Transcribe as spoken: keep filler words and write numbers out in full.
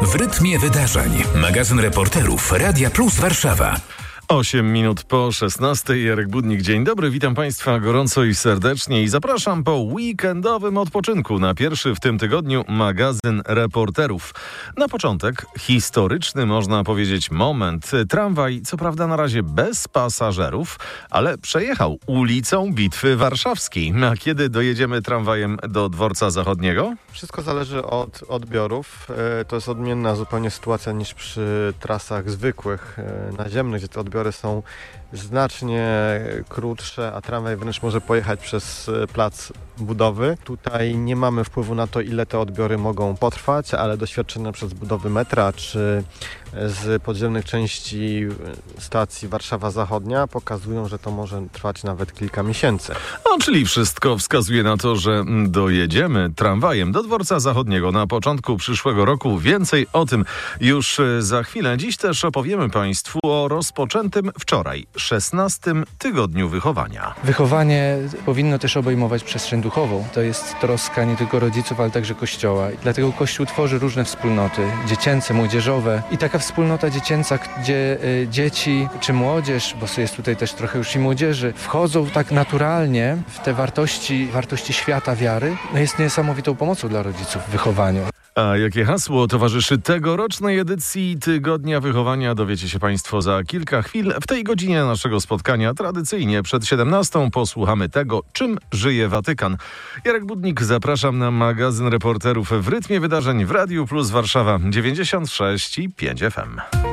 W rytmie wydarzeń. Magazyn reporterów Radia Plus Warszawa. osiem minut po szesnastej. Jarek Budnik, dzień dobry. Witam Państwa gorąco i serdecznie i zapraszam po weekendowym odpoczynku na pierwszy w tym tygodniu magazyn reporterów. Na początek historyczny, można powiedzieć, moment. Tramwaj, co prawda na razie bez pasażerów, ale przejechał ulicą Bitwy Warszawskiej. A kiedy dojedziemy tramwajem do Dworca Zachodniego? Wszystko zależy od odbiorów. To jest odmienna zupełnie sytuacja niż przy trasach zwykłych, naziemnych, gdzie te odbiory są znacznie krótsze, a tramwaj wręcz może pojechać przez plac budowy. Tutaj nie mamy wpływu na to, ile te odbiory mogą potrwać, ale doświadczenia przez budowy metra czy z podziemnych części stacji Warszawa Zachodnia pokazują, że to może trwać nawet kilka miesięcy. O, czyli wszystko wskazuje na to, że dojedziemy tramwajem do Dworca Zachodniego na początku przyszłego roku. Więcej o tym już za chwilę. Dziś też opowiemy Państwu o rozpoczętym wczoraj szesnastym tygodniu wychowania. Wychowanie powinno też obejmować przestrzeń duchową. To jest troska nie tylko rodziców, ale także Kościoła. I dlatego Kościół tworzy różne wspólnoty dziecięce, młodzieżowe i taka wspólnota dziecięca, gdzie y, dzieci czy młodzież, bo jest tutaj też trochę już i młodzieży, wchodzą tak naturalnie w te wartości, wartości świata wiary, no jest niesamowitą pomocą dla rodziców w wychowaniu. A jakie hasło towarzyszy tegorocznej edycji Tygodnia Wychowania, dowiecie się Państwo za kilka chwil. W tej godzinie naszego spotkania tradycyjnie przed siedemnastą posłuchamy tego, czym żyje Watykan. Jarek Budnik, zapraszam na magazyn reporterów w rytmie wydarzeń w Radiu Plus Warszawa dziewięćdziesiąt sześć i pięć F M.